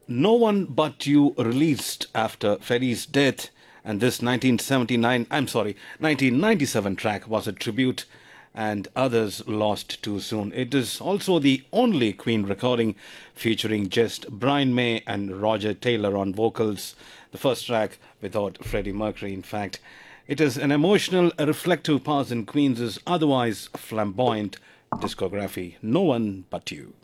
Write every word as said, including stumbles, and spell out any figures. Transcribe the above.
No One But You released after Freddie's death, and this nineteen seventy-nine, I'm sorry, nineteen ninety-seven track was a tribute, and others lost too soon. It is also the only Queen recording featuring just Brian May and Roger Taylor on vocals, the first track without Freddie Mercury, in fact. It is an emotional, reflective pass in Queen's otherwise flamboyant discography. No One But You.